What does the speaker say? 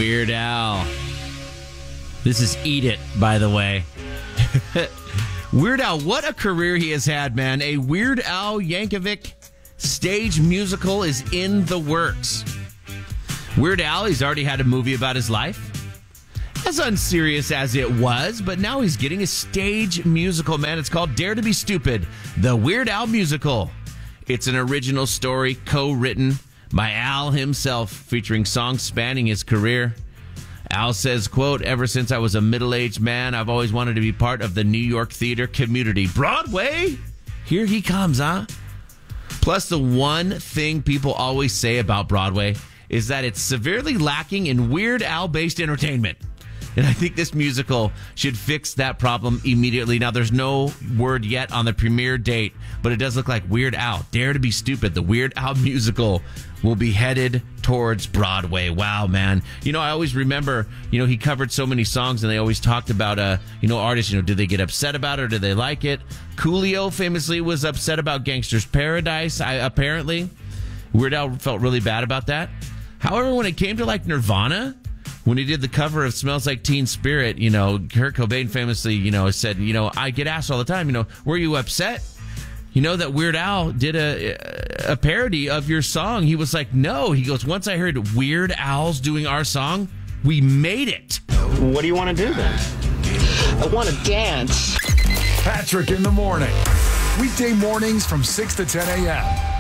Weird Al. This is Eat It, by the way. Weird Al, what a career he has had, man. A Weird Al Yankovic stage musical is in the works. Weird Al, he's already had a movie about his life. As unserious as it was, but now he's getting a stage musical, man. It's called Dare to be Stupid, the Weird Al Musical. It's an original story co-written by Al himself, featuring songs spanning his career. Al says, quote, "Ever since I was a middle-aged man, I've always wanted to be part of the New York theater community. Broadway? Here he comes, huh?" Plus, the one thing people always say about Broadway is that it's severely lacking in Weird Al-based entertainment. And I think this musical should fix that problem immediately. Now, there's no word yet on the premiere date, but it does look like Weird Al, Dare to be Stupid, the Weird Al musical, will be headed towards Broadway. Wow, man. You know, I always remember, he covered so many songs, and they always talked about, artists, did they get upset about it or did they like it? Coolio famously was upset about Gangster's Paradise, apparently. Weird Al felt really bad about that. However, when it came to, Nirvana, when he did the cover of Smells Like Teen Spirit, Kurt Cobain famously, said, I get asked all the time, were you upset? That Weird Al did a parody of your song. He was like, no. He goes, once I heard Weird Al's doing our song, we made it. What do you want to do then? I want to dance. Patrick in the morning. Weekday mornings from 6 to 10 a.m.